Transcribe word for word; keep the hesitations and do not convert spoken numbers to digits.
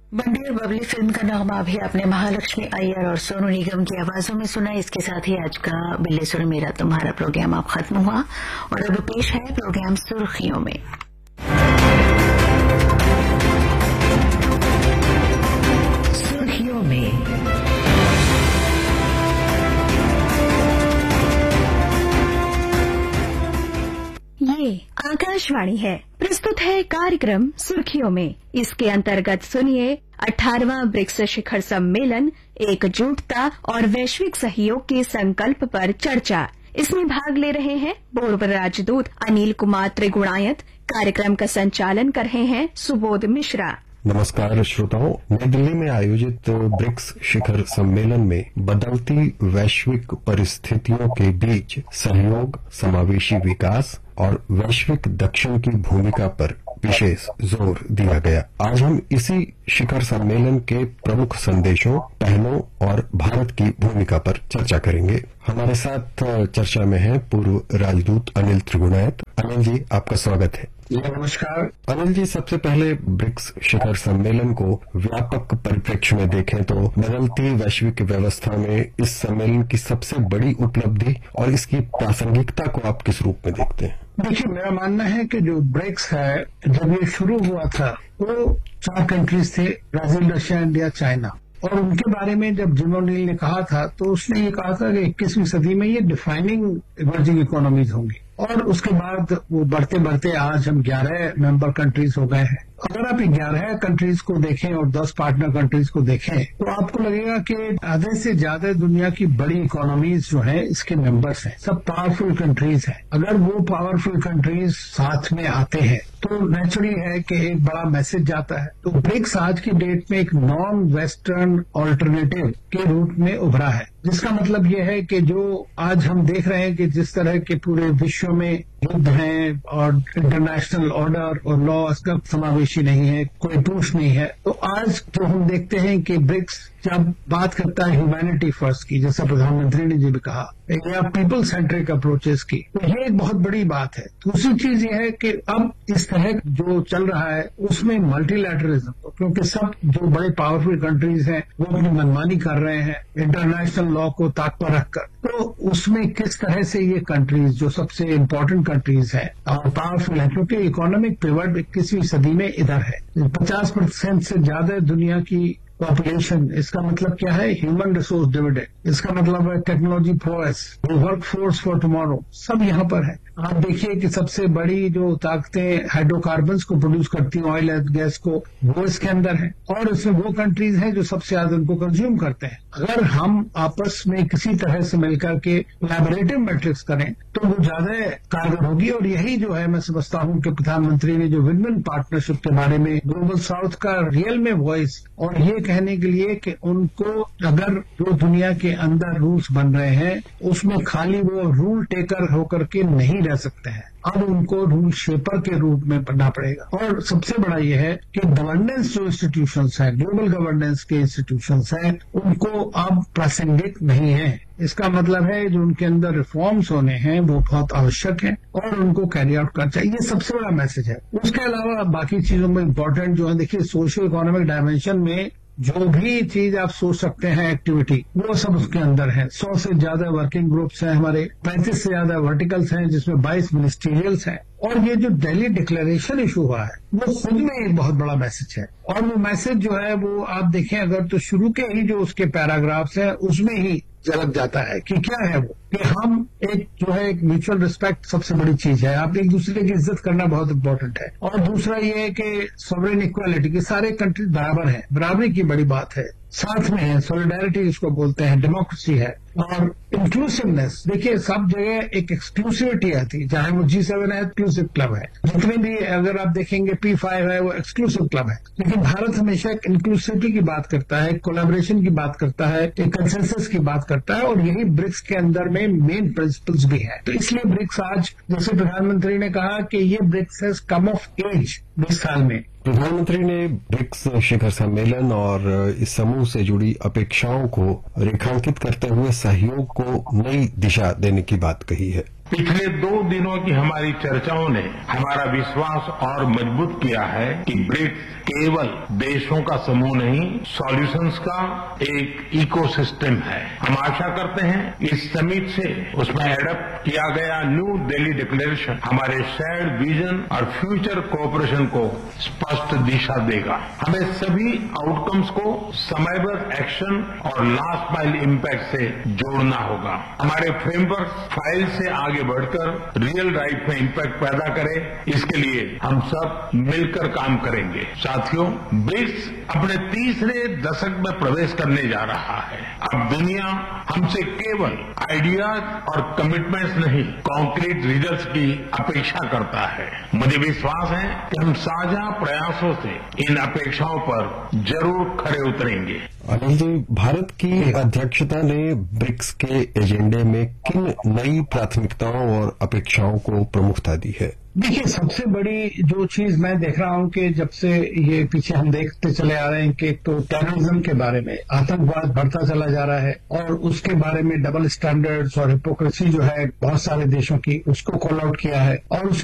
बंडेर Babli film का नामा भी आपने महालक्ष्मी अय्यर और सोनू निगम की आवाजों में सुना। इसके साथ ही आज का बिल्ले सुन मेरा तुम्हारा प्रोग्राम अब खत्म हुआ और अब पेश है प्रोग्राम सुर्खियों में। सुर्खियों में ये आकाशवाणी है। प्रस्तुत है कार्यक्रम सुर्खियों में। इसके अंतर्गत सुनिए अठारहवां ब्रिक्स शिखर सम्मेलन, एकजुटता और वैश्विक सहयोग के संकल्प पर चर्चा। इसमें भाग ले रहे हैं पूर्व राजदूत अनिल कुमार त्रिगुणायत। कार्यक्रम का संचालन कर रहे हैं सुबोध मिश्रा। नमस्कार श्रोताओं, नई दिल्ली में आयोजित ब्रिक्स शिखर सम्मेलन में बदलती वैश्विक परिस्थितियों के बीच सहयोग, समावेशी विकास और वैश्विक दक्षिण की भूमिका पर विशेष जोर दिया गया। आज हम इसी शिखर सम्मेलन के प्रमुख संदेशों, पहलों और भारत की भूमिका पर चर्चा करेंगे। हमारे साथ चर्चा में हैं पूर्व राजदूत अनिल त्रिगुणायत। अनिल जी, आपका स्वागत है। नमस्कार। अनिल जी, सबसे पहले ब्रिक्स शिखर सम्मेलन को व्यापक परिप्रेक्ष्य में देखें तो बदलती वैश्विक व्यवस्था में इस सम्मेलन की सबसे बड़ी उपलब्धि और इसकी प्रासंगिकता को आप किस रूप में देखते हैं? देखिए, मेरा मानना है कि जो ब्रिक्स है, जब ये शुरू हुआ था वो चार कंट्रीज थे, ब्राजील, रशिया, इंडिया, चाइना। और उनके बारे में जब जिम ओ'नील ने कहा था तो उसने ये कहा था कि इक्कीसवीं सदी में ये डिफाइनिंग इमर्जिंग इकोनॉमीज होंगी। और उसके बाद वो बढ़ते बढ़ते आज हम ग्यारह मेंबर कंट्रीज हो गए हैं। अगर आप ग्यारह कंट्रीज को देखें और दस पार्टनर कंट्रीज को देखें तो आपको लगेगा कि आधे से ज्यादा दुनिया की बड़ी इकोनॉमीज जो है इसके मेंबर्स हैं, सब पावरफुल कंट्रीज हैं। अगर वो पावरफुल कंट्रीज साथ में आते हैं तो नेचुरली है कि एक बड़ा मैसेज जाता है। तो ब्रिक्स आज की डेट में एक नॉन वेस्टर्न ऑल्टरनेटिव के रूप में उभरा है, जिसका मतलब ये है कि जो आज हम देख रहे हैं कि जिस तरह के पूरे विश्व में युद्ध हैं और इंटरनेशनल ऑर्डर और लॉ का समावेशी नहीं है, कोई पुश नहीं है, तो आज जो हम देखते हैं कि ब्रिक्स जब बात करता है ह्यूमैनिटी फर्स्ट की, जैसा प्रधानमंत्री ने जी भी कहा, या पीपल सेंट्रिक अप्रोचेस की, तो ये एक बहुत बड़ी बात है। दूसरी चीज ये है कि अब इस तरह जो चल रहा है उसमें मल्टीलैटरलिज्म, क्योंकि सब जो बड़े पावरफुल कंट्रीज हैं वो अपनी मनमानी कर रहे हैं इंटरनेशनल लॉ को ताक पर रखकर, तो उसमें किस तरह से ये कंट्रीज जो सबसे इम्पोर्टेंट कंट्रीज हैं और पावरफुल हैं, क्योंकि इकोनॉमिक पिवट इक्कीसवीं सदी में इधर है। पचास परसेंट से ज्यादा दुनिया की पॉपुलेशन, इसका मतलब क्या है? ह्यूमन रिसोर्स डिविडेंड, इसका मतलब है technology progress, work force for tomorrow, सब यहाँ पर है। आप देखिए कि सबसे बड़ी जो ताकतें हाइड्रोकार्बन्स को प्रोड्यूस करती हैं, ऑयल एंड गैस को, वो इसके अंदर है। और इसमें वो कंट्रीज हैं जो सबसे ज्यादा उनको कंज्यूम करते हैं। अगर हम आपस में किसी तरह से मिलकर के कोलैबोरेटिव मैट्रिक्स करें तो वो ज्यादा कारगर होगी। और यही जो है, मैं समझता हूँ कि प्रधानमंत्री ने जो विन विन पार्टनरशिप के बारे में ग्लोबल साउथ का रियल में वॉइस, और ये कहने के लिए कि उनको अगर जो दुनिया के अंदर रूल्स बन रहे हैं उसमें खाली वो रूल टेकर होकर के नहीं रह सकते हैं, अब उनको रूल शेपर के रूप में बनना पड़ेगा। और सबसे बड़ा यह है कि गवर्नेंस जो इंस्टीट्यूशंस हैं, ग्लोबल गवर्नेंस के इंस्टीट्यूशंस हैं, उनको अब प्रासंगिक नहीं है। इसका मतलब है जो उनके अंदर रिफॉर्म्स होने हैं वो बहुत आवश्यक हैं और उनको कैरी आउट करना चाहिए। ये सबसे बड़ा मैसेज है। उसके अलावा बाकी चीजों में इम्पोर्टेंट जो है, देखिए सोशियो इकोनॉमिक डायमेंशन में जो भी चीज आप सोच सकते हैं एक्टिविटी, वो सब उसके अंदर है। सौ से ज्यादा वर्किंग ग्रुप्स हैं हमारे, पैंतीस से ज्यादा वर्टिकल्स हैं जिसमें बाईस मिनिस्टीरियल्स हैं। और ये जो दिल्ली डिक्लेरेशन इशू हुआ है वो खुद में एक बहुत बड़ा मैसेज है। और वो मैसेज जो है वो आप देखें अगर तो शुरू के ही जो उसके पैराग्राफ्स हैं उसमें ही झलक जाता है कि क्या है वो, कि हम एक जो है एक म्यूचुअल रिस्पेक्ट सबसे बड़ी चीज है। आप एक दूसरे की इज्जत करना बहुत इंपॉर्टेंट है। और दूसरा ये है कि सॉवरेन इक्वालिटी की सारे कंट्री बराबर हैं, बराबरी की बड़ी बात है, साथ में है, सॉलिडारिटी इसको बोलते हैं, डेमोक्रेसी है। और इंक्लूसिवनेस, देखिए सब जगह एक एक्सक्लूसिविटी आती है, चाहे वो जी सेवन है, एक्सक्लूसिव क्लब है, जितने भी अगर आप देखेंगे पी फाइव है वो एक्सक्लूसिव क्लब है। लेकिन भारत हमेशा एक इंक्लूसिविटी की बात करता है, कोलैबोरेशन की बात करता है, एक कंसेंसस की बात करता है, और यही ब्रिक्स के अंदर में मेन प्रिंसिपल्स भी है। तो इसलिए ब्रिक्स आज, जैसे प्रधानमंत्री ने कहा कि ये BRICS has come of as बीस साल में। प्रधानमंत्री ने ब्रिक्स शिखर सम्मेलन और इस समूह से जुड़ी अपेक्षाओं को रेखांकित करते हुए सहयोग को नई दिशा देने की बात कही है। पिछले दो दिनों की हमारी चर्चाओं ने हमारा विश्वास और मजबूत किया है कि ब्रिक्स केवल देशों का समूह नहीं, सॉल्यूशंस का एक इकोसिस्टम है। हम आशा करते हैं इस समिट से उसमें एडप्ट किया गया न्यू दिल्ली डिक्लेरेशन हमारे शेयर्ड विजन और फ्यूचर कोऑपरेशन को स्पष्ट दिशा देगा। हमें सभी आउटकम्स को समयबद्ध एक्शन और लास्ट माइल इम्पैक्ट से जोड़ना होगा। हमारे फ्रेमवर्क फाइल से आगे बढ़कर रियल लाइफ में इम्पैक्ट पैदा करे, इसके लिए हम सब मिलकर काम करेंगे। साथियों, ब्रिक्स अपने तीसरे दशक में प्रवेश करने जा रहा है। अब दुनिया हमसे केवल आइडियाज और कमिटमेंट्स नहीं, कॉन्क्रीट रिजल्ट्स की अपेक्षा करता है। मुझे विश्वास है कि हम साझा प्रयासों से इन अपेक्षाओं पर जरूर खरे उतरेंगे। अनिल जी, भारत की अध्यक्षता ने ब्रिक्स के एजेंडे में किन नई प्राथमिकताओं और अपेक्षाओं को प्रमुखता दी है? देखिए, सबसे बड़ी जो चीज मैं देख रहा हूं कि जब से ये पीछे हम देखते चले आ रहे हैं कि तो टेररिज्म के बारे में आतंकवाद बढ़ता चला जा रहा है और उसके बारे में डबल स्टैंडर्ड्स और हिपोक्रेसी जो है बहुत सारे देशों की, उसको कॉल आउट किया है और